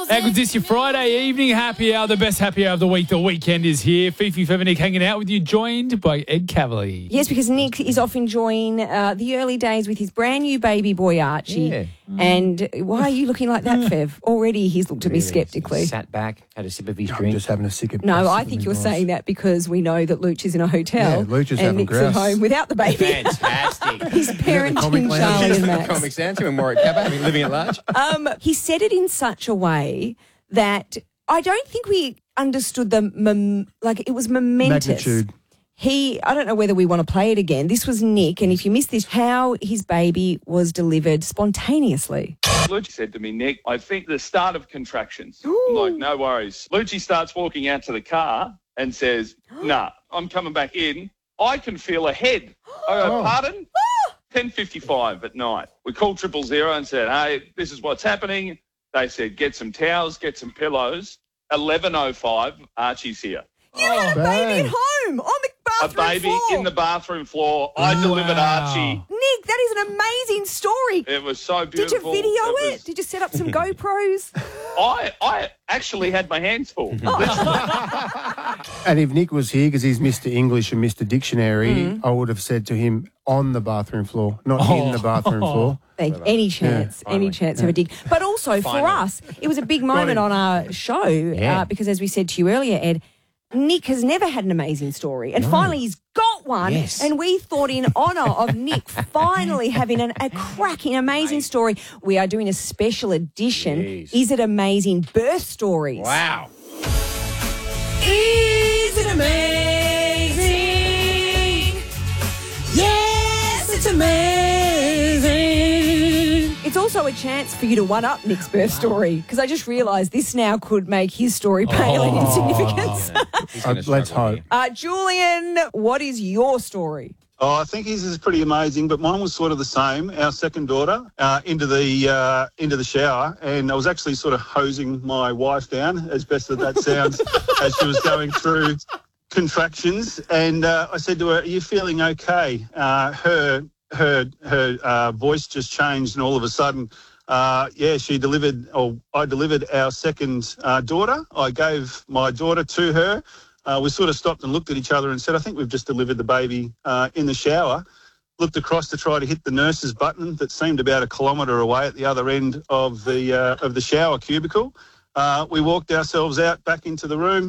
How good's this? Your Friday evening happy hour, the best happy hour of the week. The weekend is here. Fifi Fevenik hanging out with you, joined by Ed Cavalier. Yes, because Nick is off enjoying the early days with his brand new baby boy, Archie. Yeah. And why are you looking like that, Fev? Already he's looked at me sceptically. Sat back, had a sip of his I'm drink. just having a sip of No, I think you're saying that because we know that Luch is in a hotel. Yeah, Luch is and having Nick's grouse. at home without the baby. Fantastic. His parents comic and lounge? Charlie and The Max. Comic Sans and more at Cabba, living at large. He said it in such a way that I don't think we understood it was momentous. Magnitude. I don't know whether we want to play it again. This was Nick, and if you missed this, how his baby was delivered spontaneously. Lucci said to me, Nick, I think the start of contractions. I'm like, no worries. Lucci starts walking out to the car and says, nah, I'm coming back in. I can feel a head. I go, pardon? 10:55 at night. We called 000 and said, hey, this is what's happening. They said, get some towels, get some pillows. 11:05, Archie's here. You had a baby at home on the A bathroom baby floor. in the bathroom floor. I delivered Archie. Nick, that is an amazing story. It was so Did you beautiful. video it? Did you set up some GoPros? I actually had my hands full. And if Nick was here, because he's Mr. English and Mr. Dictionary, I would have said to him on the bathroom floor, not in the bathroom floor. Any chance of a dig. But also for us, it was a big moment on our show because, as we said to you earlier, Ed, Nick has never had an amazing story. And finally he's got one. Yes. And we thought in honour of Nick finally having a cracking, amazing story, we are doing a special edition. Jeez. Is It Amazing? Birth Stories. Wow. Is it amazing? Yes, it's amazing. It's also a chance for you to one-up Nick's birth story, because I just realised this now could make his story pale in insignificance. Let's hope. Julian, what is your story? Oh, I think his is pretty amazing, but mine was sort of the same. Our second daughter into the shower, and I was actually sort of hosing my wife down, as best as that sounds, as she was going through contractions. And I said to her, "Are you feeling okay?" Her voice just changed, and all of a sudden, I delivered our second daughter. I gave my daughter to her. We sort of stopped and looked at each other and said, I think we've just delivered the baby in the shower. Looked across to try to hit the nurse's button that seemed about 1 kilometre away at the other end of the shower cubicle. We walked ourselves out back into the room.